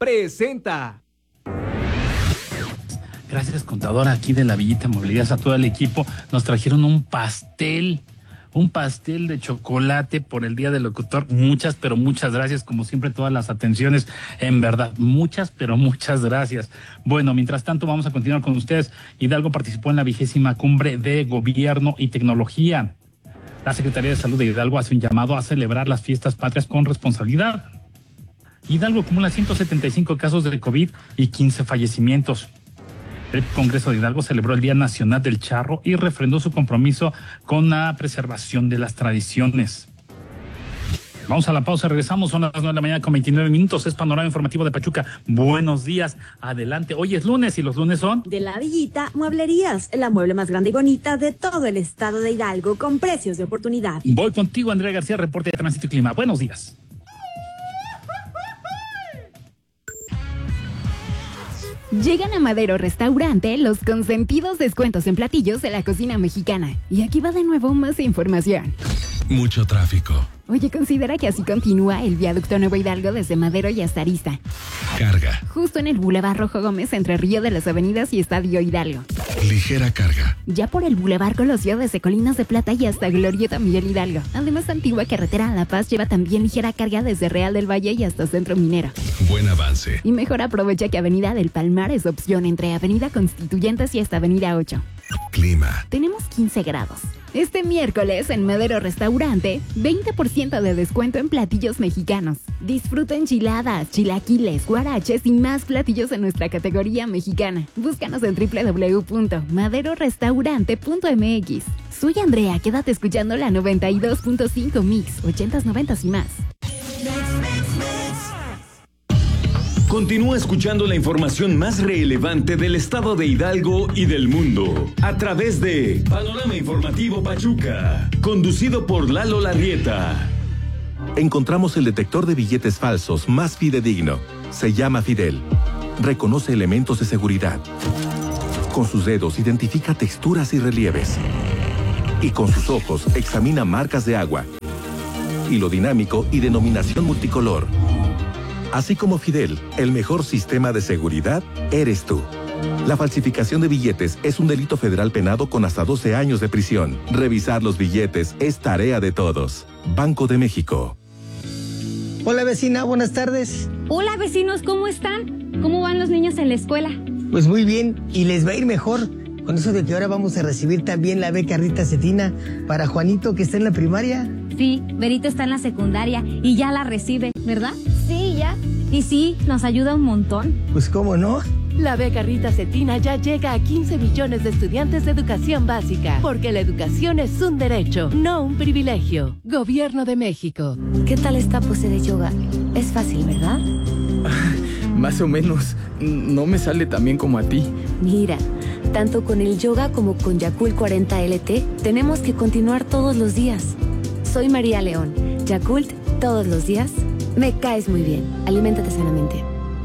presenta. Gracias, contadora, aquí de la Villita Movilidad, a todo el equipo. Nos trajeron un pastel de chocolate por el Día del Locutor. Muchas, pero muchas gracias. Como siempre, todas las atenciones, en verdad, muchas, pero muchas gracias. Bueno, mientras tanto, vamos a continuar con ustedes. Hidalgo participó en la 20ª Cumbre de Gobierno y Tecnología. La Secretaría de Salud de Hidalgo hace un llamado a celebrar las fiestas patrias con responsabilidad. Hidalgo acumula 175 casos de COVID y 15 fallecimientos. El Congreso de Hidalgo celebró el Día Nacional del Charro y refrendó su compromiso con la preservación de las tradiciones. Vamos a la pausa, regresamos, son las 9:29 a.m. Es Panorama Informativo de Pachuca. Buenos días, adelante. Hoy es lunes y los lunes son... De la Villita Mueblerías, la mueble más grande y bonita de todo el estado de Hidalgo, con precios de oportunidad. Voy contigo, Andrea García, reporte de Tránsito y Clima. Buenos días. Llegan a Madero Restaurante los consentidos descuentos en platillos de la cocina mexicana. Y aquí va de nuevo más información. Mucho tráfico. Oye, considera que así continúa el viaducto Nuevo Hidalgo desde Madero y hasta Arista. Carga. Justo en el Boulevard Rojo Gómez, entre Río de las Avenidas y Estadio Hidalgo. Ligera carga. Ya por el Boulevard Colosio desde Colinas de Plata y hasta Glorieta Miguel Hidalgo. Además, Antigua Carretera a La Paz lleva también ligera carga desde Real del Valle y hasta Centro Minero. Buen avance. Y mejor aprovecha que Avenida del Palmar es opción entre Avenida Constituyentes y hasta Avenida 8. Clima. Tenemos 15 grados. Este miércoles en Madero Restaurante, 20% de descuento en platillos mexicanos. Disfruta enchiladas, chilaquiles, guaraches y más platillos en nuestra categoría mexicana. Búscanos en www.maderorestaurante.mx. Soy Andrea, quédate escuchando la 92.5 Mix, 80s, 90s y más. Continúa escuchando la información más relevante del estado de Hidalgo y del mundo a través de Panorama Informativo Pachuca, conducido por Lalo Larrieta. Encontramos el detector de billetes falsos más fidedigno. Se llama Fidel. Reconoce elementos de seguridad. Con sus dedos identifica texturas y relieves. Y con sus ojos examina marcas de agua, hilo dinámico y denominación multicolor. Así como Fidel, el mejor sistema de seguridad eres tú. La falsificación de billetes es un delito federal penado con hasta 12 años de prisión. Revisar los billetes es tarea de todos. Banco de México. Hola vecina, buenas tardes. Hola vecinos, ¿cómo están? ¿Cómo van los niños en la escuela? Pues muy bien, y les va a ir mejor. Con eso de que ahora vamos a recibir también la beca Rita Cetina para Juanito, que está en la primaria. Sí, Berito está en la secundaria y ya la recibe, ¿verdad? Sí, ya. Y sí, nos ayuda un montón. Pues cómo no. La beca Rita Cetina ya llega a 15 millones de estudiantes de educación básica, porque la educación es un derecho, no un privilegio. Gobierno de México. ¿Qué tal esta pose de yoga? Es fácil, ¿verdad? Más o menos. No me sale tan bien como a ti. Mira, tanto con el yoga como con Yakult 40 LT, tenemos que continuar todos los días. Soy María León. Yakult, todos los días. Me caes muy bien. Aliméntate sanamente.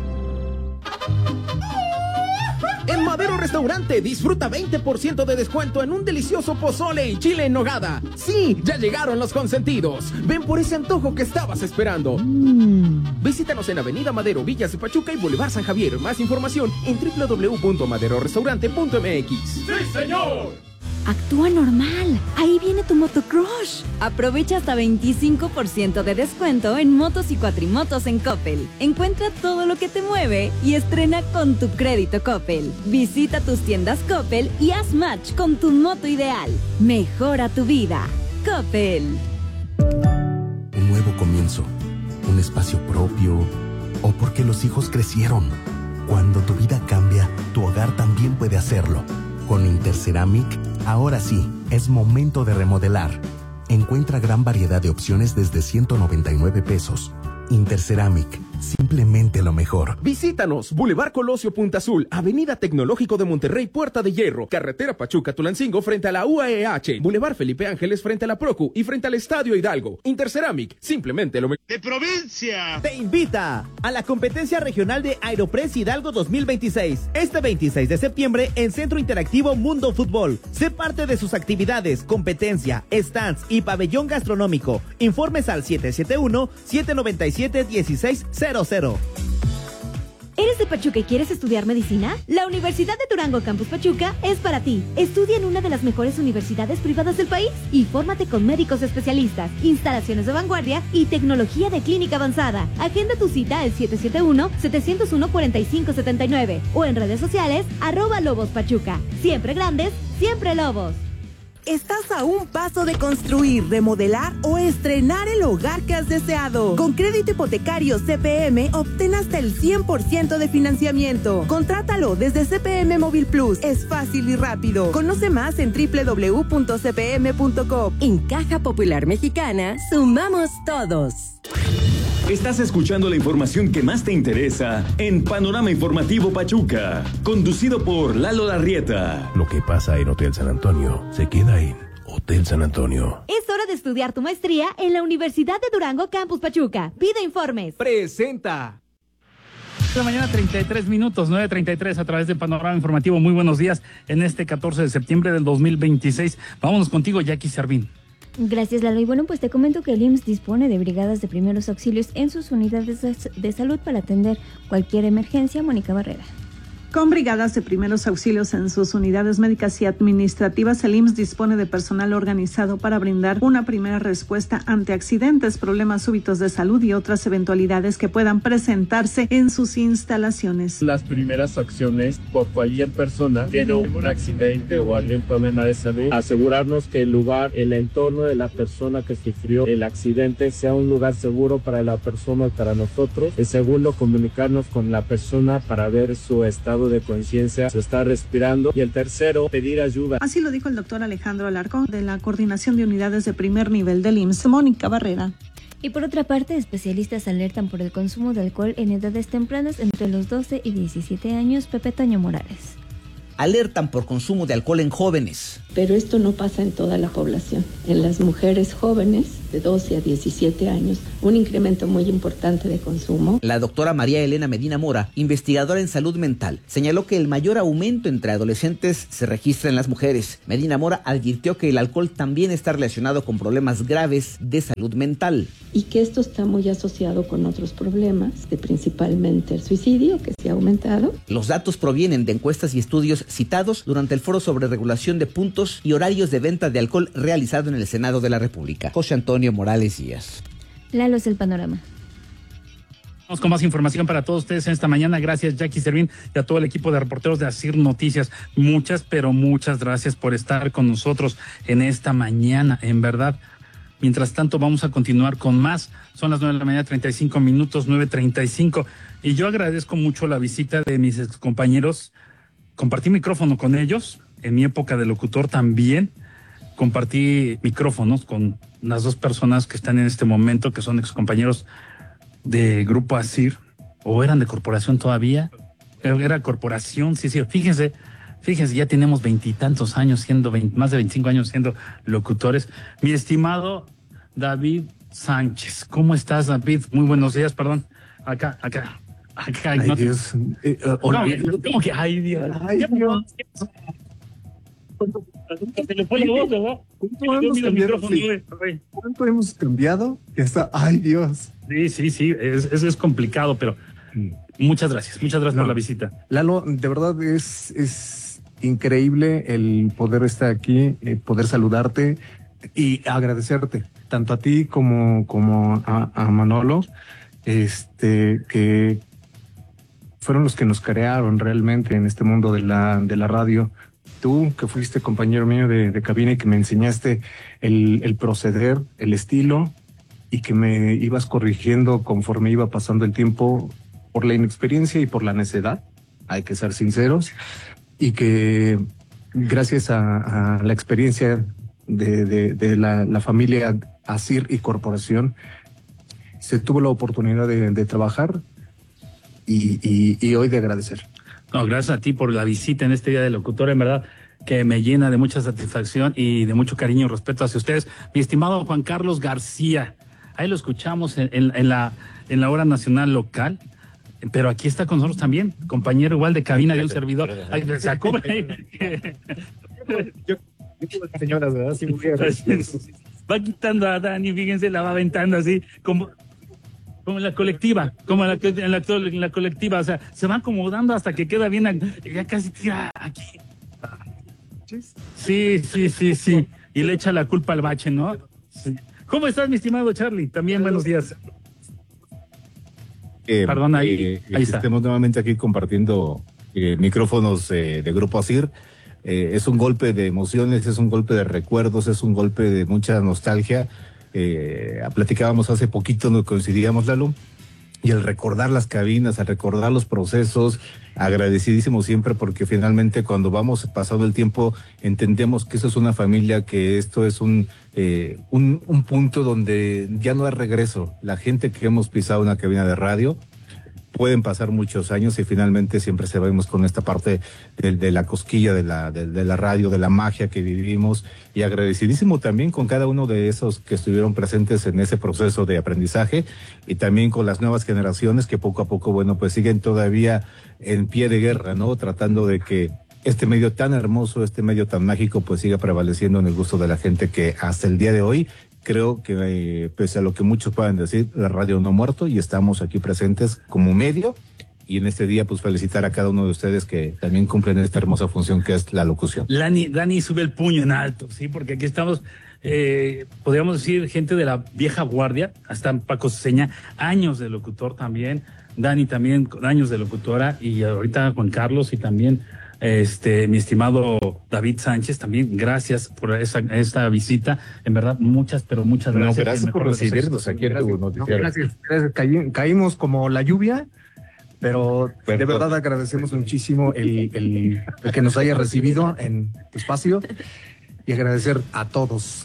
En Madero Restaurante disfruta 20% de descuento en un delicioso pozole y chile en nogada. Sí, ya llegaron los consentidos. Ven por ese antojo que estabas esperando. Visítanos en Avenida Madero, Villas de Pachuca y Boulevard San Javier. Más información en www.maderorestaurante.mx. ¡Sí, señor! Actúa normal. Ahí viene tu motocrush. Aprovecha hasta 25% de descuento en motos y cuatrimotos en Coppel. Encuentra todo lo que te mueve y estrena con tu crédito Coppel. Visita tus tiendas Coppel y haz match con tu moto ideal. Mejora tu vida. Coppel. Un nuevo comienzo. Un espacio propio. O porque los hijos crecieron. Cuando tu vida cambia, tu hogar también puede hacerlo. Con Interceramic, ahora sí, es momento de remodelar. Encuentra gran variedad de opciones desde 199 pesos. Interceramic, simplemente lo mejor. Visítanos, Boulevard Colosio Punta Azul, Avenida Tecnológico de Monterrey, Puerta de Hierro, Carretera Pachuca-Tulancingo frente a la UAEH, Boulevard Felipe Ángeles frente a la Procu y frente al Estadio Hidalgo. Interceramic, simplemente lo mejor. ¡De provincia! Te invita a la competencia regional de Aeropress Hidalgo 2026. Este 26 de septiembre en Centro Interactivo Mundo Fútbol. Sé parte de sus actividades, competencia, stands y pabellón gastronómico. Informes al 771-797-1600. de Pachuca y quieres estudiar medicina? La Universidad de Durango Campus Pachuca es para ti. Estudia en una de las mejores universidades privadas del país y fórmate con médicos especialistas, instalaciones de vanguardia y tecnología de clínica avanzada. Agenda tu cita al 771-701-4579 o en redes sociales @LobosPachuca. Siempre grandes, siempre Lobos. Estás a un paso de construir, remodelar o estrenar el hogar que has deseado. Con crédito hipotecario CPM, obtén hasta el 100% de financiamiento. Contrátalo desde CPM Móvil Plus. Es fácil y rápido. Conoce más en www.cpm.com. En Caja Popular Mexicana, sumamos todos. Estás escuchando la información que más te interesa en Panorama Informativo Pachuca, conducido por Lalo Larrieta. Lo que pasa en Hotel San Antonio se queda en Hotel San Antonio. Es hora de estudiar tu maestría en la Universidad de Durango Campus Pachuca. Pide informes. Presenta. De la mañana, 33 minutos, 9:33 a través de Panorama Informativo. Muy buenos días en este 14 de septiembre del 2026. Vámonos contigo, Jackie Servín. Gracias, Lalo. Y bueno, pues te comento que el IMSS dispone de brigadas de primeros auxilios en sus unidades de salud para atender cualquier emergencia. Mónica Barrera. Con brigadas de primeros auxilios en sus unidades médicas y administrativas, el IMSS dispone de personal organizado para brindar una primera respuesta ante accidentes, problemas súbitos de salud y otras eventualidades que puedan presentarse en sus instalaciones. Las primeras acciones por cualquier persona tiene un accidente o algún problema de salud, asegurarnos que el lugar, el entorno de la persona que sufrió el accidente sea un lugar seguro para la persona y para nosotros. El segundo, comunicarnos con la persona para ver su estado de conciencia, se está respirando. Y el tercero, pedir ayuda. Así lo dijo el doctor Alejandro Alarcón de la Coordinación de Unidades de Primer Nivel del IMSS. Mónica Barrera. Y por otra parte, especialistas alertan por el consumo de alcohol en edades tempranas entre los 12 y 17 años. Pepe Toño Morales. Alertan por consumo de alcohol en jóvenes. Pero esto no pasa en toda la población. En las mujeres jóvenes de 12 a 17 años, un incremento muy importante de consumo. La doctora María Elena Medina Mora, investigadora en salud mental, señaló que el mayor aumento entre adolescentes se registra en las mujeres. Medina Mora advirtió que el alcohol también está relacionado con problemas graves de salud mental. Y que esto está muy asociado con otros problemas, principalmente el suicidio, que se ha aumentado. Los datos provienen de encuestas y estudios citados durante el foro sobre regulación de puntos y horarios de venta de alcohol realizado en el Senado de la República. José Antonio Morales Díaz. Lalo es el panorama. Vamos con más información para todos ustedes en esta mañana. Gracias, Jackie Servín, y a todo el equipo de reporteros de Asir Noticias. Muchas, pero muchas gracias por estar con nosotros en esta mañana, en verdad. Mientras tanto, vamos a continuar con más. Son las 9 de la mañana, 35 minutos, 9:35. Y yo agradezco mucho la visita de mis excompañeros. Compartí micrófono con ellos. En mi época de locutor también compartí micrófonos con las dos personas que están en este momento, que son excompañeros de Grupo Asir, o eran de corporación todavía. Era corporación, sí. Fíjense, ya tenemos 20 y tantos años más de 25 años siendo locutores. Mi estimado David Sánchez, ¿cómo estás, David? Muy buenos días, perdón. Acá. Ay, no, Dios. ¿Cómo que ay, Dios? Ay, Dios. Se le fue la voz, ¿verdad? ¿Cuánto hemos cambiado? Que está, ay, Dios. Sí, es complicado, pero muchas gracias por la visita. Lalo, de verdad es increíble el poder estar aquí, poder saludarte y agradecerte, tanto a ti como a Manolo, que fueron los que nos crearon realmente en este mundo de la radio. Tú, que fuiste compañero mío de cabina y que me enseñaste el proceder, el estilo, y que me ibas corrigiendo conforme iba pasando el tiempo por la inexperiencia y por la necedad, hay que ser sinceros, y que gracias a la experiencia de la familia Asir y Corporación, se tuvo la oportunidad de trabajar y hoy de agradecer. No, gracias a ti por la visita en este día de locutor, en verdad que me llena de mucha satisfacción y de mucho cariño y respeto hacia ustedes. Mi estimado Juan Carlos García, ahí lo escuchamos en la hora nacional local, pero aquí está con nosotros también, compañero igual de cabina de un servidor. Ay, sacó. Señoras, ¿verdad? Sí, mujeres. Va quitando a Dani, fíjense, la va aventando así, como como en la colectiva, en la colectiva, o sea, se va acomodando hasta que queda bien, ya casi tira aquí. Sí, y le echa la culpa al bache, ¿no? Sí. ¿Cómo estás, mi estimado Charlie? También buenos días. Perdón, ahí está. Estamos nuevamente aquí compartiendo micrófonos de Grupo ASIR. Es un golpe de emociones, es un golpe de recuerdos, es un golpe de mucha nostalgia. Platicábamos hace poquito, nos coincidíamos, Lalo, y al recordar las cabinas, al recordar los procesos, agradecidísimo siempre, porque finalmente cuando vamos pasando el tiempo entendemos que eso es una familia, que esto es un punto donde ya no hay regreso. La gente que hemos pisado una cabina de radio, pueden pasar muchos años y finalmente siempre se vemos con esta parte de la cosquilla de la radio, de la magia que vivimos, y agradecidísimo también con cada uno de esos que estuvieron presentes en ese proceso de aprendizaje, y también con las nuevas generaciones que poco a poco, bueno, pues siguen todavía en pie de guerra, ¿no? Tratando de que este medio tan hermoso, este medio tan mágico, pues siga prevaleciendo en el gusto de la gente, que hasta el día de hoy creo que, pese a lo que muchos puedan decir, la radio no ha muerto y estamos aquí presentes como medio. Y en este día, pues felicitar a cada uno de ustedes que también cumplen esta hermosa función que es la locución. Dani sube el puño en alto, sí, porque aquí estamos, podríamos decir, gente de la vieja guardia, hasta Paco Ceseña, años de locutor también, Dani también, años de locutora, y ahorita Juan Carlos y también mi estimado David Sánchez, también gracias por esta visita, en verdad muchas gracias. No, gracias por recibirnos aquí en tu noticiero. Gracias. Caímos como la lluvia, pero de verdad agradecemos muchísimo el que nos haya recibido en tu espacio, y agradecer a todos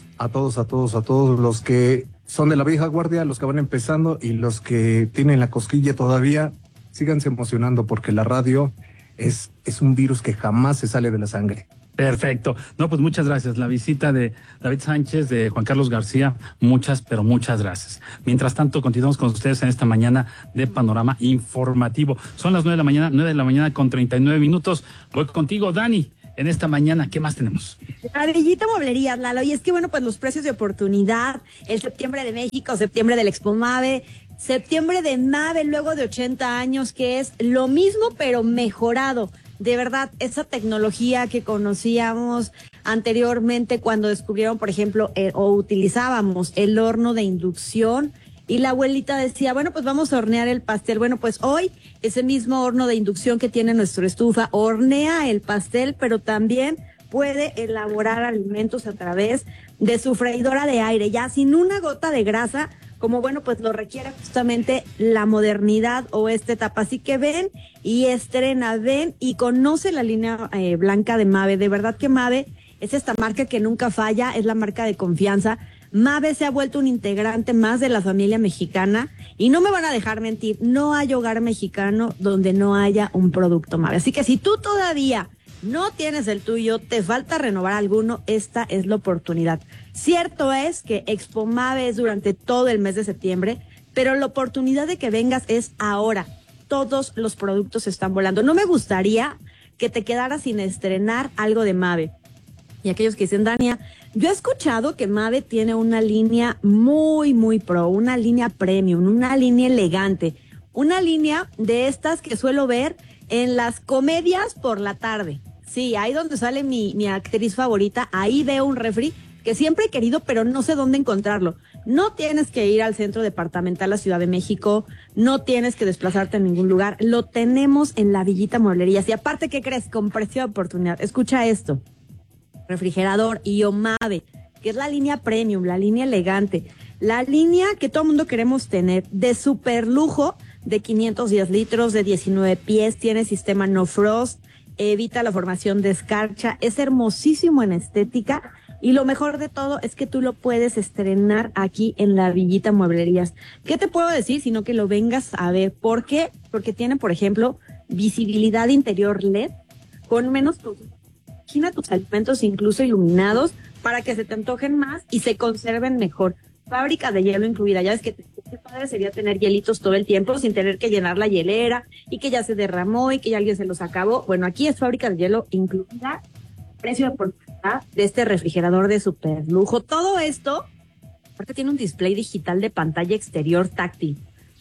los que son de la vieja guardia, los que van empezando y los que tienen la cosquilla todavía. Síganse emocionando, porque la radio es un virus que jamás se sale de la sangre. Perfecto. No, pues muchas gracias. La visita de David Sánchez, de Juan Carlos García, muchas gracias. Mientras tanto, continuamos con ustedes en esta mañana de Panorama Informativo. Son las 9 de la mañana con 39 minutos. Voy contigo, Dani. En esta mañana, ¿qué más tenemos? La Villita Mueblerías, Lalo. Y es que, bueno, pues los precios de oportunidad, el septiembre de México, septiembre del Expo Mave, septiembre de Mave luego de 80 años, que es lo mismo pero mejorado. De verdad, esa tecnología que conocíamos anteriormente cuando descubrieron, por ejemplo, o utilizábamos el horno de inducción, y la abuelita decía, bueno, pues vamos a hornear el pastel. Bueno, pues hoy ese mismo horno de inducción que tiene nuestra estufa hornea el pastel, pero también puede elaborar alimentos a través de su freidora de aire, ya sin una gota de grasa, como bueno, pues lo requiere justamente la modernidad o esta etapa. Así que ven y estrena, ven y conoce la línea blanca de Mave. De verdad que Mave es esta marca que nunca falla, es la marca de confianza. Mave se ha vuelto un integrante más de la familia mexicana, y no me van a dejar mentir, no hay hogar mexicano donde no haya un producto Mave. Así que si tú todavía no tienes el tuyo, te falta renovar alguno, esta es la oportunidad. Cierto es que Expo Mave es durante todo el mes de septiembre, pero la oportunidad de que vengas es ahora. Todos los productos están volando. No me gustaría que te quedaras sin estrenar algo de Mave. Y aquellos que dicen, Dania, yo he escuchado que Mave tiene una línea muy pro, una línea premium, una línea elegante, una línea de estas que suelo ver en las comedias por la tarde. Sí, ahí donde sale mi actriz favorita, ahí veo un refri que siempre he querido, pero no sé dónde encontrarlo. No tienes que ir al centro departamental, la Ciudad de México, no tienes que desplazarte a ningún lugar, lo tenemos en la Villita Mueblerías. Y aparte, ¿qué crees? Con precio de oportunidad. Escucha esto. Refrigerador Iomave, que es la línea premium, la línea elegante, la línea que todo el mundo queremos tener, de super lujo, de 510 litros, de 19 pies, tiene sistema no frost, evita la formación de escarcha, es hermosísimo en estética, y lo mejor de todo es que tú lo puedes estrenar aquí en la Villita Mueblerías. ¿Qué te puedo decir? Sino que lo vengas a ver. ¿Por qué? Porque tiene, por ejemplo, visibilidad interior LED con menos luz. Imagina tus alimentos incluso iluminados para que se te antojen más y se conserven mejor. Fábrica de hielo incluida. Ya ves que qué padre sería tener hielitos todo el tiempo sin tener que llenar la hielera y que ya se derramó y que ya alguien se los acabó. Bueno, aquí es fábrica de hielo incluida. Precio de oportunidad de este refrigerador de super lujo. Todo esto, aparte tiene un display digital de pantalla exterior táctil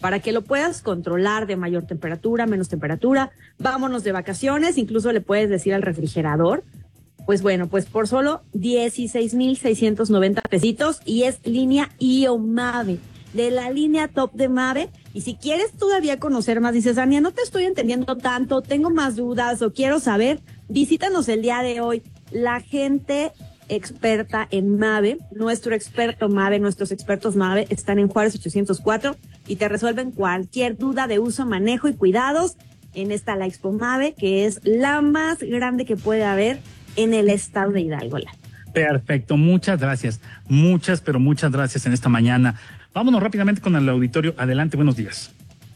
para que lo puedas controlar de mayor temperatura, menos temperatura. Vámonos de vacaciones, incluso le puedes decir al refrigerador. Pues bueno, pues por solo 16,690 pesitos, y es línea IO Mave, de la línea top de Mave. Y si quieres todavía conocer más, dices, Ania, no te estoy entendiendo tanto, tengo más dudas o quiero saber, visítanos el día de hoy. La gente experta en Mave, nuestros expertos Mave están en Juárez 804 y te resuelven cualquier duda de uso, manejo y cuidados en esta la Expo Mave, que es la más grande que puede haber en el estado de Hidalgo. Perfecto, muchas gracias. Muchas, pero muchas gracias en esta mañana. Vámonos rápidamente con el auditorio. Adelante, buenos días.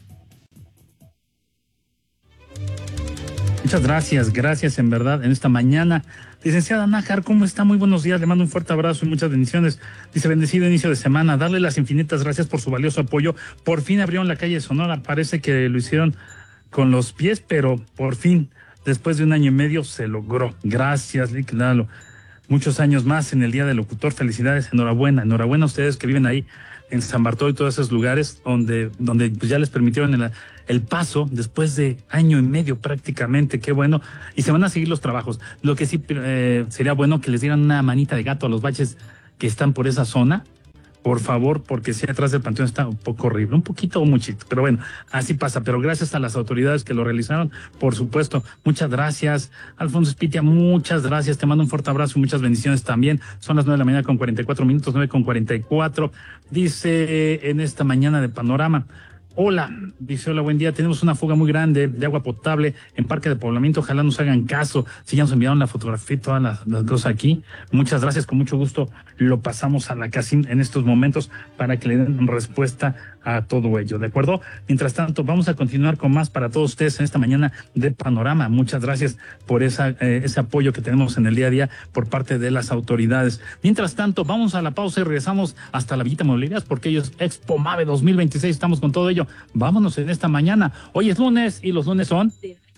Muchas gracias en verdad en esta mañana. Licenciada Nájar, ¿cómo está? Muy buenos días, le mando un fuerte abrazo y muchas bendiciones. Dice, bendecido inicio de semana, darle las infinitas gracias por su valioso apoyo. Por fin abrieron la calle Sonora, parece que lo hicieron con los pies, pero por fin, después de 1 año y medio, se logró. Gracias, Lick Lalo. Muchos años más en el Día del Locutor, felicidades, enhorabuena a ustedes que viven ahí en San Bartolo y todos esos lugares donde pues ya les permitieron el paso después de 1 año y medio prácticamente. Qué bueno, y se van a seguir los trabajos. Lo que sí sería bueno que les dieran una manita de gato a los baches que están por esa zona, por favor, porque si atrás del panteón está un poco horrible, un poquito o muchito, pero bueno, así pasa. Pero gracias a las autoridades que lo realizaron, por supuesto. Muchas gracias, Alfonso Espitia, muchas gracias, te mando un fuerte abrazo y muchas bendiciones también. Son las 9:44 a.m, 9:44. Dice en esta mañana de Panorama, hola, dice, hola, buen día, tenemos una fuga muy grande de agua potable en Parque de Poblamiento, ojalá nos hagan caso, si ya nos enviaron la fotografía y todas las cosas aquí, muchas gracias, con mucho gusto lo pasamos a la CACIM en estos momentos para que le den respuesta a todo ello, ¿de acuerdo? Mientras tanto, vamos a continuar con más para todos ustedes en esta mañana de Panorama. Muchas gracias por ese apoyo que tenemos en el día a día por parte de las autoridades. Mientras tanto, vamos a la pausa y regresamos hasta la Villita Mobiliarias, porque ellos Expo Mave 2026, estamos con todo ello. Vámonos en esta mañana. Hoy es lunes y los lunes son...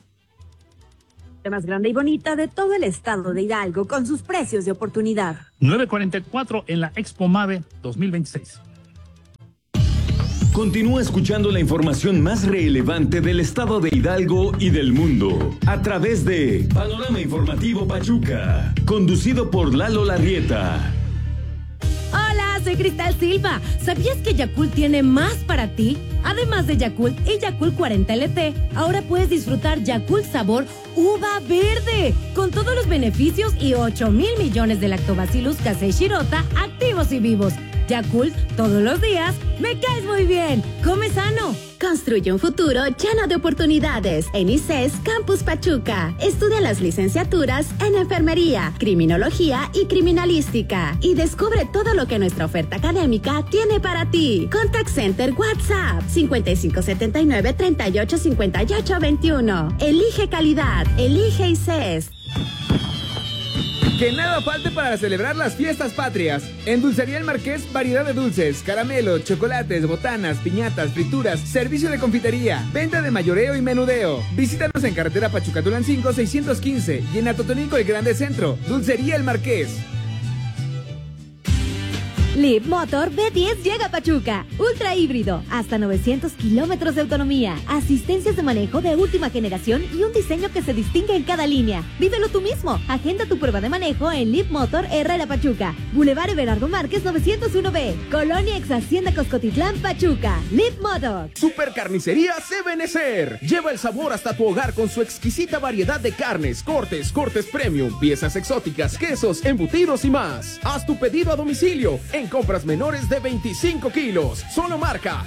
La más grande y bonita de todo el estado de Hidalgo, con sus precios de oportunidad. 9:44 en la Expo Mave 2026. Continúa escuchando la información más relevante del estado de Hidalgo y del mundo a través de Panorama Informativo Pachuca, conducido por Lalo Larrieta. Hola, soy Cristal Silva. ¿Sabías que Yakult tiene más para ti? Además de Yakult y Yakult 40 LT, ahora puedes disfrutar Yakult sabor uva verde, con todos los beneficios y 8,000 millones de lactobacillus casei shirota activos y vivos. Yakult, todos los días, me caes muy bien. Come sano. Construye un futuro lleno de oportunidades en ICES Campus Pachuca. Estudia las licenciaturas en Enfermería, Criminología y Criminalística. Y descubre todo lo que nuestra oferta académica tiene para ti. Contact Center WhatsApp 5579-385821. Elige calidad. Elige ICES. Que nada falte para celebrar las fiestas patrias. En Dulcería El Marqués, variedad de dulces, caramelos, chocolates, botanas, piñatas, frituras, servicio de confitería, venta de mayoreo y menudeo. Visítanos en carretera Pachuca-Tulancingo 615 y en Atotonilco el Grande Centro. Dulcería El Marqués. Leap Motor B10 llega a Pachuca. Ultra híbrido, hasta 900 kilómetros de autonomía, asistencias de manejo de última generación y un diseño que se distingue en cada línea. Vívelo tú mismo. Agenda tu prueba de manejo en Leap Motor Herrera Pachuca. Boulevard Everardo Márquez 901B. Colonia Ex Hacienda Coscotitlán, Pachuca. Leap Motor. Supercarnicerías Ebenezer. Lleva el sabor hasta tu hogar con su exquisita variedad de carnes, cortes premium, piezas exóticas, quesos, embutidos y más. Haz tu pedido a domicilio en compras menores de 25 kilos. Solo marca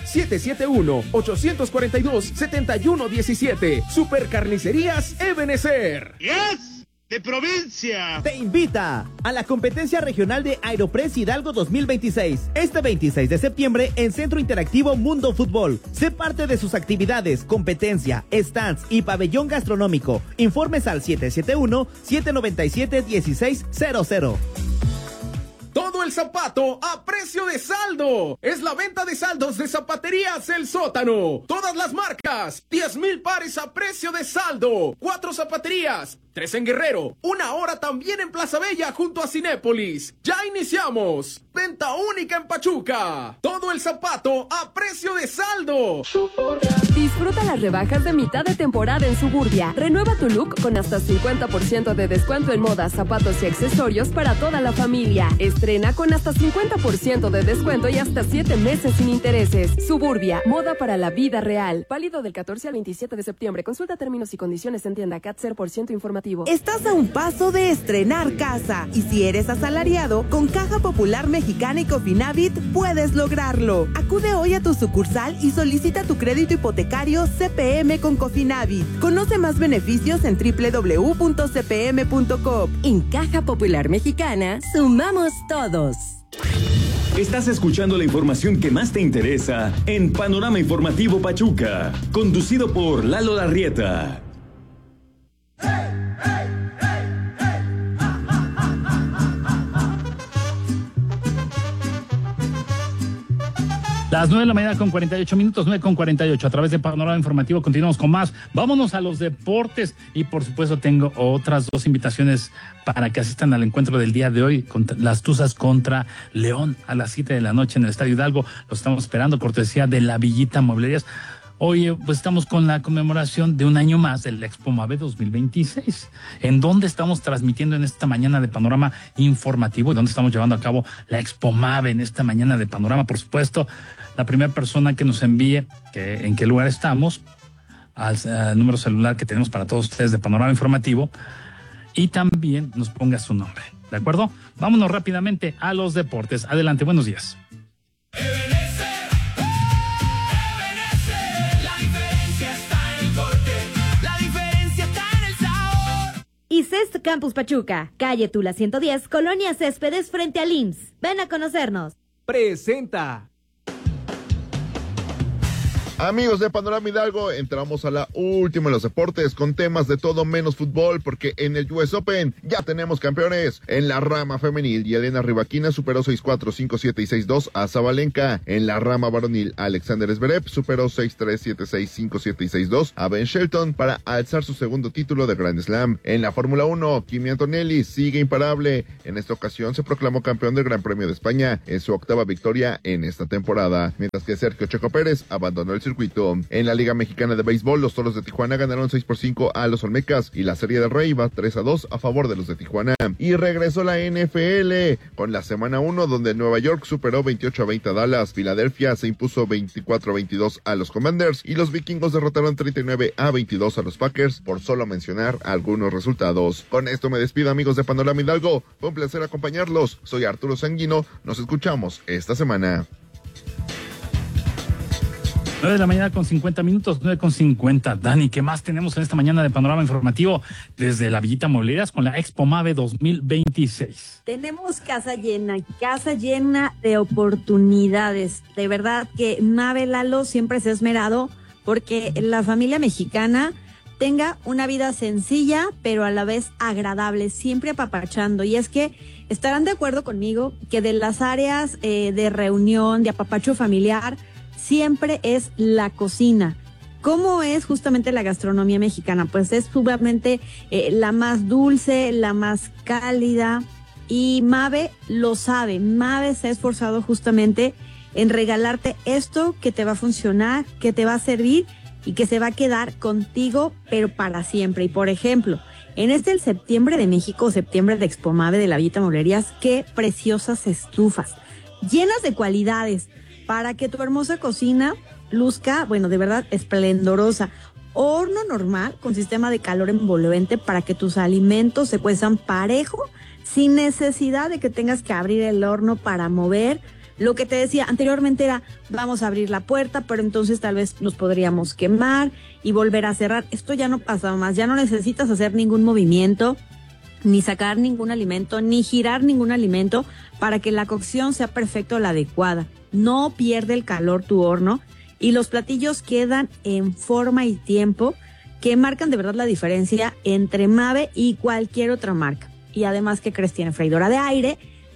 771-842-7117. Supercarnicerías Ebenezer. ¡Yes! ¡De provincia! Te invita a la competencia regional de Aeropress Hidalgo 2026. Este 26 de septiembre en Centro Interactivo Mundo Fútbol. Sé parte de sus actividades, competencia, stands y pabellón gastronómico. Informes al 771-797-1600. Todo el zapato a precio de saldo. Es la venta de saldos de Zapaterías El Sótano. Todas las marcas. 10,000 pares a precio de saldo. 4 zapaterías. 3 en Guerrero. 1 hora también en Plaza Bella junto a Cinépolis. ¡Ya iniciamos! Venta única en Pachuca. Todo el zapato a precio de saldo. Disfruta las rebajas de mitad de temporada en Suburbia. Renueva tu look con hasta 50% de descuento en moda, zapatos y accesorios para toda la familia. Estrena con hasta 50% de descuento y hasta 7 meses sin intereses. Suburbia, moda para la vida real. Válido del 14 al 27 de septiembre. Consulta términos y condiciones en tienda CAT 0% informativo. Estás a un paso de estrenar casa. Y si eres asalariado, con Caja Popular Mexicana y Cofinavit puedes lograrlo. Acude hoy a tu sucursal y solicita tu crédito hipotecario CPM con Cofinavit. Conoce más beneficios en www.cpm.com. En Caja Popular Mexicana, sumamos todos. Estás escuchando la información que más te interesa en Panorama Informativo Pachuca, conducido por Lalo Larrieta. Las 9 de la mañana con 48 minutos, 9 con 48. A través de Panorama Informativo continuamos con más. Vámonos a los deportes y por supuesto tengo otras 2 invitaciones para que asistan al encuentro del día de hoy con las Tuzas contra León a las 7 de la noche en el Estadio Hidalgo. Los estamos esperando, cortesía de La Villita Mueblerías. Hoy pues estamos con la conmemoración de un año más del Expo Mave 2026, en donde estamos transmitiendo en esta mañana de Panorama Informativo y donde estamos llevando a cabo la Expo Mave en esta mañana de Panorama. Por supuesto, la primera persona que nos envíe en qué lugar estamos, al número celular que tenemos para todos ustedes de Panorama Informativo, y también nos ponga su nombre, ¿de acuerdo? Vámonos rápidamente a los deportes. Adelante, buenos días. ICES Campus Pachuca, calle Tula 110, Colonia Céspedes frente al IMSS. Ven a conocernos. Presenta. Amigos de Panorama Hidalgo, entramos a la última de los deportes con temas de todo menos fútbol, porque en el US Open ya tenemos campeones. En la rama femenil, Yelena Rivaquina superó 6-4, 5-7 y 6-2 a Zabalenka. En la rama varonil, Alexander Zverev superó 6-3, 7-6, 5-7 y 6-2 a Ben Shelton para alzar su segundo título de Grand Slam. En la Fórmula 1, Kimi Antonelli sigue imparable. En esta ocasión se proclamó campeón del Gran Premio de España en su 8ª victoria en esta temporada, mientras que Sergio Checo Pérez abandonó el circuito. En la Liga Mexicana de Béisbol, los Toros de Tijuana ganaron 6-5 a los Olmecas y la Serie del Rey va 3-2 a favor de los de Tijuana. Y regresó la NFL con la semana 1, donde Nueva York superó 28-20 a Dallas, Filadelfia se impuso 24-22 a los Commanders y los Vikingos derrotaron 39-22 a los Packers, por solo mencionar algunos resultados. Con esto me despido, amigos de Panorama Hidalgo, fue un placer acompañarlos. Soy Arturo Sanguino, nos escuchamos esta semana. 9 de la mañana con 50 minutos, 9 con 50. Dani, ¿qué más tenemos en esta mañana de Panorama Informativo desde la Villita Mueblerías con la Expo Mave 2026? Tenemos casa llena de oportunidades. De verdad que Mave, Lalo, siempre se ha esmerado porque la familia mexicana tenga una vida sencilla, pero a la vez agradable, siempre apapachando. Y es que estarán de acuerdo conmigo que de las áreas de reunión, de apapacho familiar, siempre es la cocina. ¿Cómo es justamente la gastronomía mexicana? Pues es sumamente la más dulce, la más cálida, y Mave lo sabe. Mave se ha esforzado justamente en regalarte esto que te va a funcionar, que te va a servir y que se va a quedar contigo, pero para siempre. Y por ejemplo, en el septiembre de México, septiembre de Expo Mave de la Villita Mueblerías, qué preciosas estufas, llenas de cualidades, para que tu hermosa cocina luzca, bueno, de verdad, esplendorosa. Horno normal con sistema de calor envolvente para que tus alimentos se cuezan parejo, sin necesidad de que tengas que abrir el horno para mover. Lo que te decía anteriormente era, vamos a abrir la puerta, pero entonces tal vez nos podríamos quemar y volver a cerrar. Esto ya no pasa más, ya no necesitas hacer ningún movimiento, ni sacar ningún alimento, ni girar ningún alimento para que la cocción sea perfecta o la adecuada. No pierde el calor tu horno y los platillos quedan en forma y tiempo que marcan de verdad la diferencia entre Mave y cualquier otra marca. Y además, ¿qué crees? Tiene freidora de aire,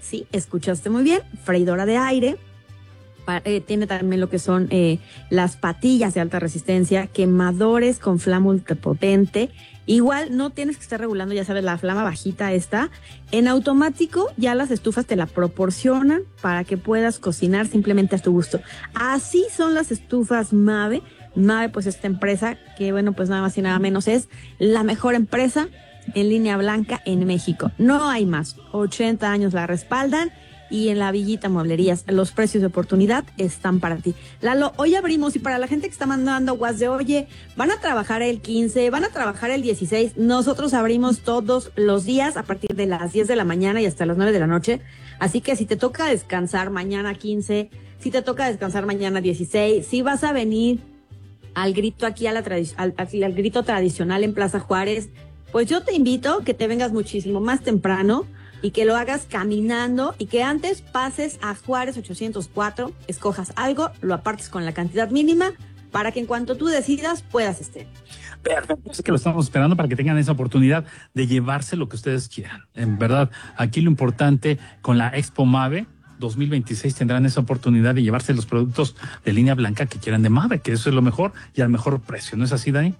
Sí, escuchaste muy bien, freidora de aire. Tiene también lo que son las patillas de alta resistencia, quemadores con flama ultrapotente. Igual no tienes que estar regulando, ya sabes, la flama bajita esta. En automático ya las estufas te la proporcionan para que puedas cocinar simplemente a tu gusto. Así son las estufas Mave. Mave, pues esta empresa que, bueno, pues nada más y nada menos es la mejor empresa en línea blanca en México. No hay más. 80 años la respaldan. Y en la Villita Mueblerías, los precios de oportunidad están para ti. Lalo, hoy abrimos, y para la gente que está mandando WhatsApp de, oye, van a trabajar el 15, van a trabajar el 16, nosotros abrimos todos los días a partir de las 10 de la mañana y hasta las 9 de la noche. Así que si te toca descansar mañana 15, si te toca descansar mañana 16, si vas a venir al grito aquí al grito tradicional en Plaza Juárez, pues yo te invito que te vengas muchísimo más temprano y que lo hagas caminando y que antes pases a Juárez 804, escojas algo, lo apartes con la cantidad mínima para que en cuanto tú decidas puedas estar. Perfecto, es que lo estamos esperando para que tengan esa oportunidad de llevarse lo que ustedes quieran. En verdad, aquí lo importante con la Expo Mave 2026 tendrán esa oportunidad de llevarse los productos de línea blanca que quieran de Mave, que eso es lo mejor y al mejor precio. ¿No es así, Dani?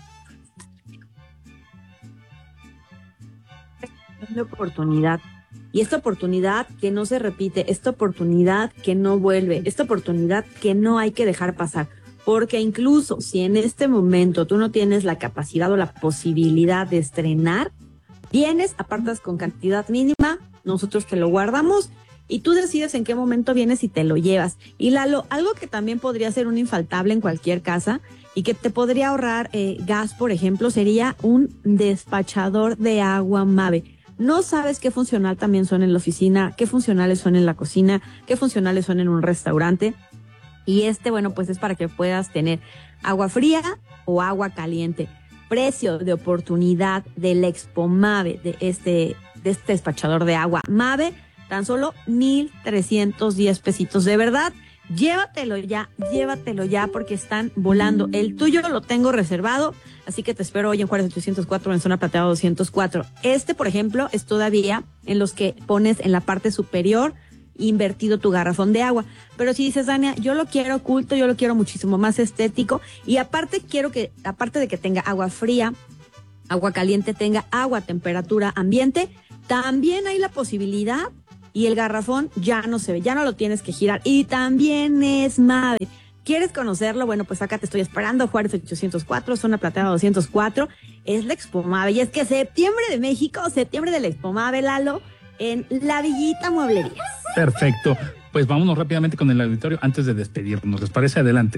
De oportunidad. Y esta oportunidad que no se repite, esta oportunidad que no vuelve, esta oportunidad que no hay que dejar pasar. Porque incluso si en este momento tú no tienes la capacidad o la posibilidad de estrenar, vienes, apartas con cantidad mínima, nosotros te lo guardamos y tú decides en qué momento vienes y te lo llevas. Y Lalo, algo que también podría ser un infaltable en cualquier casa y que te podría ahorrar gas, por ejemplo, sería un despachador de agua Mave. No sabes qué funcional también son en la oficina, qué funcionales son en la cocina, qué funcionales son en un restaurante. Y bueno, pues es para que puedas tener agua fría o agua caliente. Precio de oportunidad del Expo Mave, de este despachador de agua Mave, tan solo 1,310 pesitos. De verdad, llévatelo ya porque están volando. El tuyo lo tengo reservado, así que te espero hoy en Juárez 804 en Zona Plateada 204. Por ejemplo, es todavía en los que pones en la parte superior invertido tu garrafón de agua. Pero si dices, Dania, yo lo quiero oculto, yo lo quiero muchísimo más estético y aparte de que tenga agua fría, agua caliente, tenga agua a temperatura ambiente, también hay la posibilidad y el garrafón ya no se ve, ya no lo tienes que girar y también es Mave. ¿Quieres conocerlo? Bueno, pues acá te estoy esperando, Juárez 804, Zona Plateada 204, es la Expo Mave. Y es que septiembre de México, septiembre de la Expo Mave, Lalo, en la Villita Mueblerías. Perfecto, pues vámonos rápidamente con el auditorio antes de despedirnos. ¿Les parece? Adelante.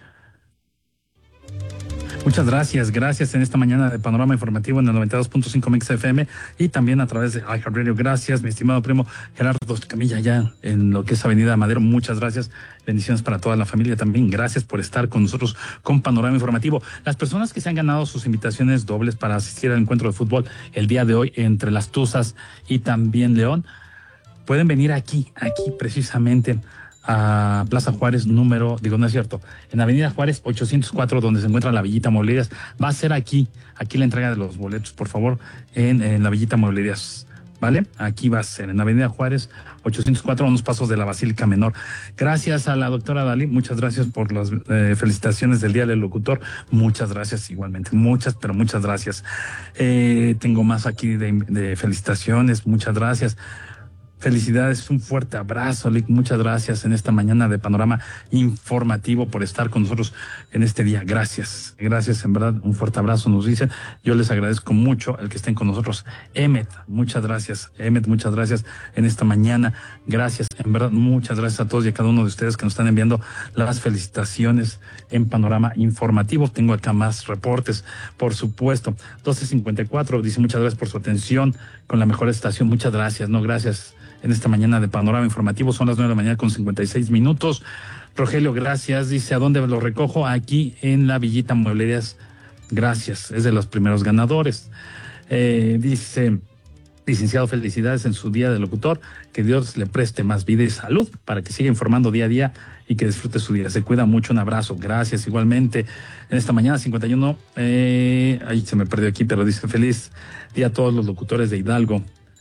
Muchas gracias en esta mañana de Panorama Informativo en el 92.5 Mix FM y también a través de iHeartRadio. Gracias, mi estimado primo Gerardo Camilla, ya en lo que es Avenida Madero. Muchas gracias, bendiciones para toda la familia también. Gracias por estar con nosotros con Panorama Informativo. Las personas que se han ganado sus invitaciones dobles para asistir al encuentro de fútbol el día de hoy entre Las Tuzas y también León, pueden venir aquí precisamente a Plaza Juárez en Avenida Juárez 804, donde se encuentra la Villita Mueblerías. Va a ser aquí la entrega de los boletos, por favor, en la Villita Mueblerías, ¿vale? Aquí va a ser, en Avenida Juárez 804, a unos pasos de la Basílica Menor. Gracias a la doctora Dalí, muchas gracias por las felicitaciones del Día del Locutor. Muchas gracias igualmente, muchas gracias. Tengo más aquí de felicitaciones, muchas gracias. Felicidades, un fuerte abrazo, Lick. Muchas gracias en esta mañana de Panorama Informativo por estar con nosotros en este día. Gracias, en verdad, un fuerte abrazo, nos dicen. Yo les agradezco mucho el que estén con nosotros. Emmet, muchas gracias en esta mañana. Gracias, en verdad, muchas gracias a todos y a cada uno de ustedes que nos están enviando las felicitaciones en Panorama Informativo. Tengo acá más reportes, por supuesto. 12:54, dice, muchas gracias por su atención con la mejor estación. Muchas gracias, gracias. En esta mañana de Panorama Informativo, son las 9 de la mañana con 56 minutos. Rogelio, gracias. Dice, ¿a dónde lo recojo? Aquí en la Villita Mueblerías. Gracias, es de los primeros ganadores. Dice, licenciado, felicidades en su día de locutor. Que Dios le preste más vida y salud para que siga informando día a día y que disfrute su día. Se cuida mucho, un abrazo. Gracias, igualmente. En esta mañana 51, ahí se me perdió aquí, pero dice, feliz día a todos los locutores de Hidalgo.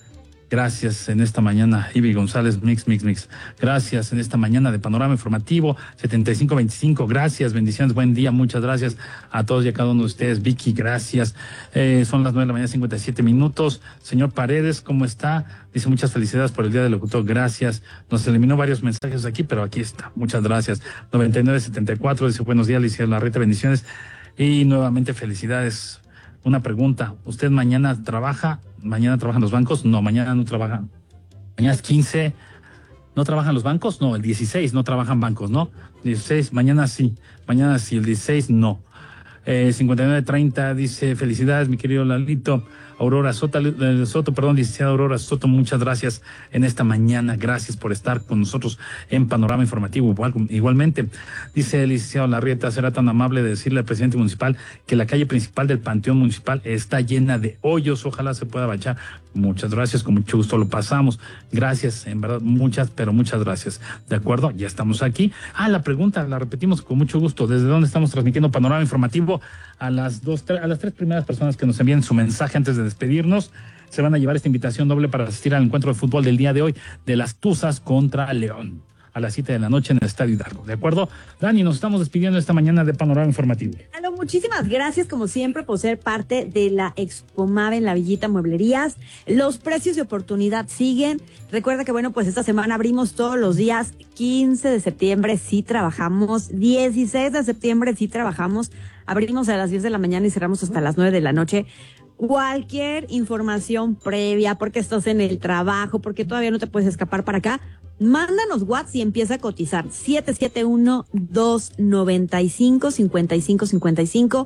Gracias en esta mañana, Ivy González, mix. Gracias en esta mañana de Panorama Informativo, 7525, gracias, bendiciones, buen día, muchas gracias a todos y a cada uno de ustedes. Vicky, gracias. Son las 9 de la mañana, 57 minutos. Señor Paredes, ¿cómo está? Dice, muchas felicidades por el Día del Locutor, gracias. Nos eliminó varios mensajes aquí, pero aquí está, muchas gracias. 9974, dice, buenos días, Alicia Larreta, bendiciones. Y nuevamente felicidades. Una pregunta, ¿usted mañana trabaja? ¿Mañana trabajan los bancos? No, mañana no trabajan. Mañana es 15. ¿No trabajan los bancos? No, el 16 no trabajan bancos, ¿no? 16, mañana sí, el 16 no. 5930 dice, felicidades, mi querido Lalito. Aurora Soto, licenciada Aurora Soto, muchas gracias en esta mañana, gracias por estar con nosotros en Panorama Informativo. Igualmente, dice el licenciado Larrieta, será tan amable de decirle al presidente municipal que la calle principal del Panteón Municipal está llena de hoyos, ojalá se pueda bachar. Muchas gracias, con mucho gusto lo pasamos. Gracias, en verdad, muchas gracias. De acuerdo, ya estamos aquí. La pregunta la repetimos con mucho gusto. ¿Desde dónde estamos transmitiendo Panorama Informativo? A las tres primeras personas que nos envíen su mensaje antes de despedirnos, se van a llevar esta invitación doble para asistir al encuentro de fútbol del día de hoy de las Tuzas contra León a las 7 de la noche en el Estadio Hidalgo. ¿De acuerdo? Dani, nos estamos despidiendo esta mañana de Panorama Informativo. Lalo, muchísimas gracias como siempre por ser parte de la Expo Mave en la Villita Mueblerías. Los precios de oportunidad siguen. Recuerda que pues esta semana abrimos todos los días. 15 de septiembre sí trabajamos, 16 de septiembre sí trabajamos. Abrimos a las 10 de la mañana y cerramos hasta las 9 de la noche. Cualquier información previa, porque estás en el trabajo, porque todavía no te puedes escapar para acá, mándanos WhatsApp y empieza a cotizar. 771-295-5555.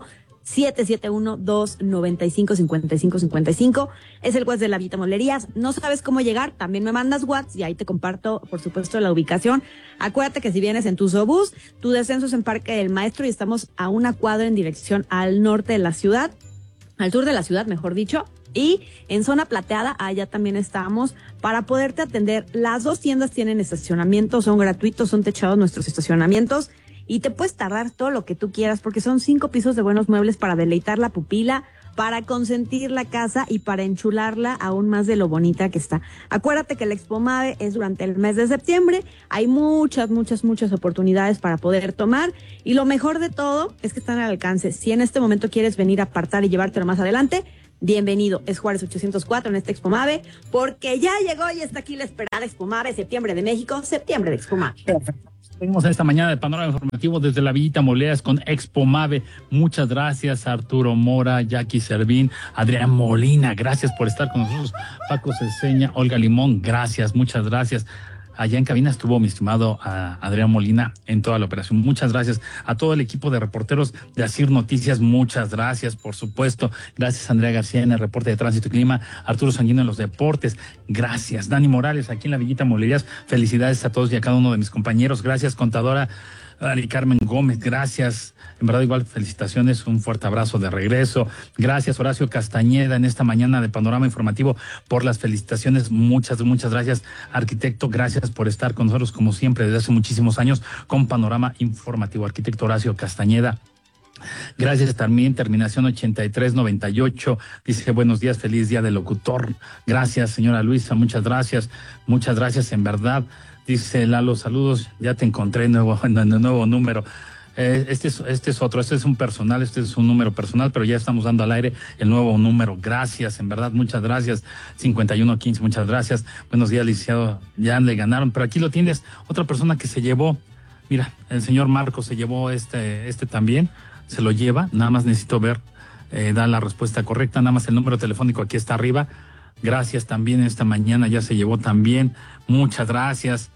771-295-5555. Es el WhatsApp de la Villita Mueblerías. No sabes cómo llegar, también me mandas WhatsApp y ahí te comparto, por supuesto, la ubicación. Acuérdate que si vienes en tu Sobús, tu descenso es en Parque del Maestro y estamos a una cuadra en dirección al norte de la ciudad, al sur de la ciudad, mejor dicho. Y en Zona Plateada, allá también estamos para poderte atender. Las dos tiendas tienen estacionamiento, son gratuitos, son techados nuestros estacionamientos. Y te puedes tardar todo lo que tú quieras porque son 5 pisos de buenos muebles para deleitar la pupila, para consentir la casa y para enchularla aún más de lo bonita que está. Acuérdate que la Expo Mave es durante el mes de septiembre. Hay muchas oportunidades para poder tomar. Y lo mejor de todo es que están al alcance. Si en este momento quieres venir a apartar y llevártelo más adelante, bienvenido. Es Juárez 804 en esta Expo Mave, porque ya llegó y está aquí la esperada Expo Mave, septiembre de México, septiembre de Expo Mave. Perfecto. Seguimos esta mañana de Panorama Informativo desde la Villita Mueblerías con Expo Mave. Muchas gracias a Arturo Mora, Jackie Servín, Adrián Molina, gracias por estar con nosotros. Paco Ceseña, Olga Limón, gracias, muchas gracias. Allá en cabina estuvo mi estimado Adrián Molina en toda la operación. Muchas gracias a todo el equipo de reporteros de Asir Noticias. Muchas gracias, por supuesto. Gracias a Andrea García en el reporte de Tránsito y Clima. Arturo Sanguino en los deportes. Gracias. Dani Morales aquí en la Villita Mueblerías. Felicidades a todos y a cada uno de mis compañeros. Gracias, contadora Ari Carmen Gómez, gracias. En verdad, igual, felicitaciones, un fuerte abrazo de regreso. Gracias, Horacio Castañeda, en esta mañana de Panorama Informativo, por las felicitaciones. Muchas gracias, arquitecto. Gracias por estar con nosotros, como siempre, desde hace muchísimos años, con Panorama Informativo. Arquitecto Horacio Castañeda. Gracias también, terminación 8398, dice buenos días, feliz día del locutor. Gracias, señora Luisa, muchas gracias en verdad. Dice Lalo, saludos, ya te encontré en el nuevo número. Este es otro, este es un personal, este es un número personal, pero ya estamos dando al aire el nuevo número. Gracias, en verdad, muchas gracias. 5115, muchas gracias. Buenos días, licenciado, ya le ganaron, pero aquí lo tienes, otra persona que se llevó, mira, el señor Marcos se llevó este también, se lo lleva, nada más necesito ver, da la respuesta correcta, nada más el número telefónico aquí está arriba. Gracias también, esta mañana ya se llevó también, muchas gracias.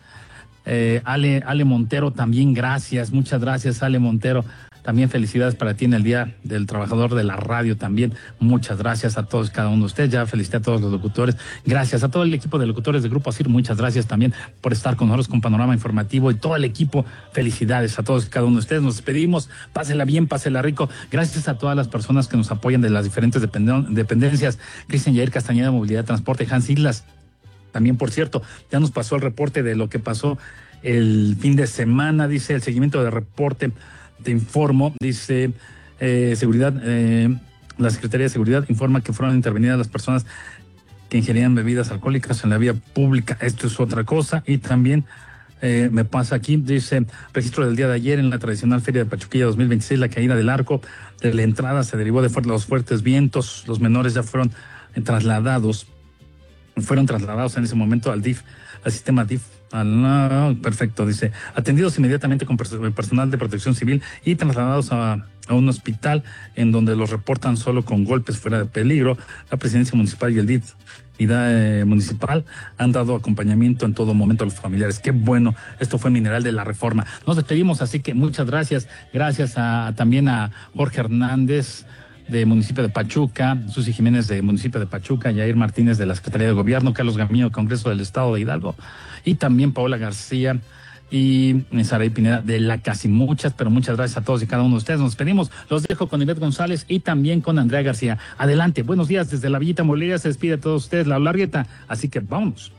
Ale Montero también, gracias, muchas gracias, Ale Montero. También felicidades para ti en el Día del Trabajador de la Radio también. Muchas gracias a todos, cada uno de ustedes. Ya felicité a todos los locutores. Gracias a todo el equipo de locutores de Grupo Asir. Muchas gracias también por estar con nosotros con Panorama Informativo y todo el equipo. Felicidades a todos y cada uno de ustedes. Nos despedimos. Pásela bien, pásela rico. Gracias a todas las personas que nos apoyan de las diferentes dependencias. Cristian Yair Castañeda, Movilidad, Transporte, Hans Islas. También, por cierto, ya nos pasó el reporte de lo que pasó el fin de semana. Dice el seguimiento de reporte. Te informo, dice seguridad, la Secretaría de Seguridad informa que fueron intervenidas las personas que ingerían bebidas alcohólicas en la vía pública. Esto es otra cosa. Y también me pasa aquí, dice, registro del día de ayer en la tradicional Feria de Pachuquilla 2026, la caída del arco de la entrada se derivó de los fuertes vientos. Los menores ya fueron trasladados en ese momento al DIF, al sistema DIF. Perfecto, dice, atendidos inmediatamente con personal de protección civil y trasladados a un hospital en donde los reportan solo con golpes fuera de peligro. La presidencia municipal y el DIF municipal han dado acompañamiento en todo momento a los familiares. Qué bueno, esto fue Mineral de la Reforma. Nos despedimos, así que muchas gracias. Gracias también a Jorge Hernández de municipio de Pachuca, Susi Jiménez de municipio de Pachuca, Yair Martínez de la Secretaría de Gobierno, Carlos Gamillo, Congreso del Estado de Hidalgo, y también Paola García y Saraí Pineda de la Casi. Muchas gracias a todos y cada uno de ustedes. Nos despedimos, los dejo con Ivette González y también con Andrea García. Adelante, buenos días desde la Villita Molería, se despide a todos ustedes la Largueta, así que vámonos.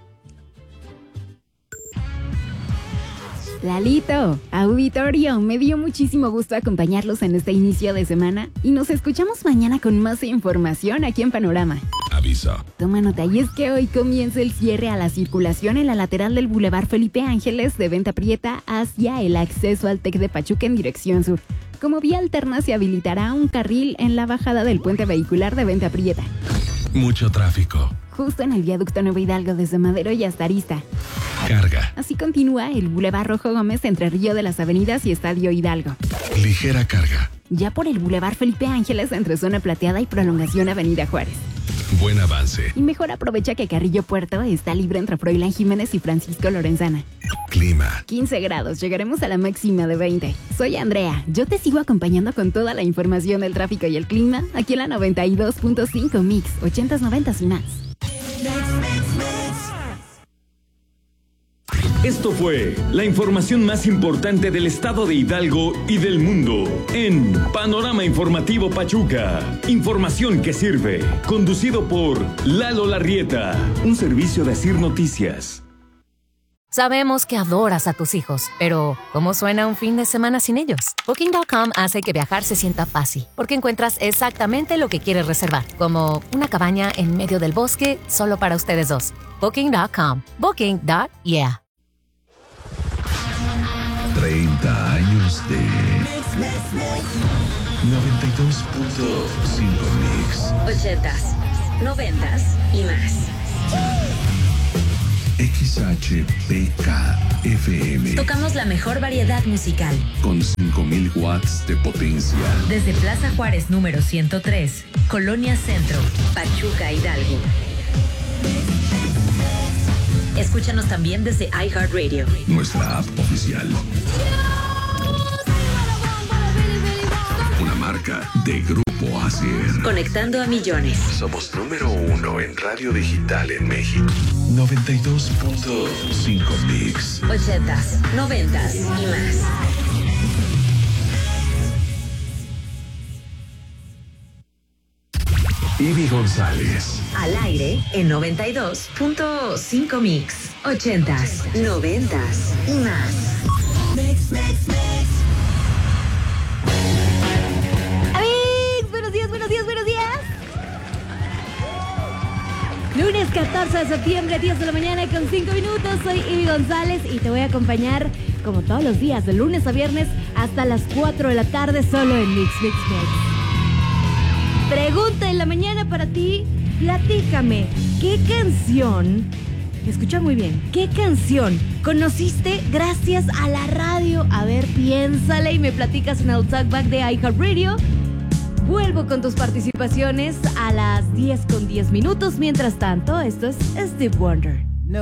Lalito, auditorio, me dio muchísimo gusto acompañarlos en este inicio de semana y nos escuchamos mañana con más información aquí en Panorama. Aviso. Toma nota, y es que hoy comienza el cierre a la circulación en la lateral del Boulevard Felipe Ángeles de Venta Prieta hacia el acceso al TEC de Pachuca en dirección sur. Como vía alterna se habilitará un carril en la bajada del puente vehicular de Venta Prieta. Mucho tráfico. Justo en el viaducto Nuevo Hidalgo desde Madero y hasta Arista. Carga. Así continúa el Boulevard Rojo Gómez entre Río de las Avenidas y Estadio Hidalgo. Ligera carga. Ya por el Boulevard Felipe Ángeles entre Zona Plateada y Prolongación Avenida Juárez. Buen avance. Y mejor aprovecha que Carrillo Puerto está libre entre Froilán Jiménez y Francisco Lorenzana. Clima. 15 grados, llegaremos a la máxima de 20. Soy Andrea, yo te sigo acompañando con toda la información del tráfico y el clima aquí en la 92.5 Mix, 80s, 90s y más. Esto fue la información más importante del estado de Hidalgo y del mundo en Panorama Informativo Pachuca. Información que sirve. Conducido por Lalo Larrieta, un servicio de Asir Noticias. Sabemos que adoras a tus hijos, pero ¿cómo suena un fin de semana sin ellos? Booking.com hace que viajar se sienta fácil, porque encuentras exactamente lo que quieres reservar, como una cabaña en medio del bosque solo para ustedes dos. Booking.com. Booking.yeah. 30 años de 92.5 Mix. 80s, 90s y más. XHPK-FM. Tocamos la mejor variedad musical. Con 5,000 watts de potencia. Desde Plaza Juárez número 103, Colonia Centro, Pachuca, Hidalgo. Escúchanos también desde iHeartRadio. Nuestra app oficial. Una marca de Grupo Asir. Conectando a millones. Somos número 1 en radio digital en México. 92.5 Mix. 80s, 90s y más. Ivy González. Al aire en 92.5 Mix. 80s, 90s y más. Buenos días. Lunes 14 de septiembre, 10 de la mañana con 5 minutos. Soy Ivy González y te voy a acompañar como todos los días, de lunes a viernes hasta las 4 de la tarde, solo en Mix. Pregunta en la mañana para ti. Platícame, ¿qué canción, escucha muy bien, qué canción conociste gracias a la radio? A ver, piénsale y me platicas en el Talkback de iHeartRadio. Vuelvo con tus participaciones a las 10:10. Mientras tanto, esto es Stevie Wonder.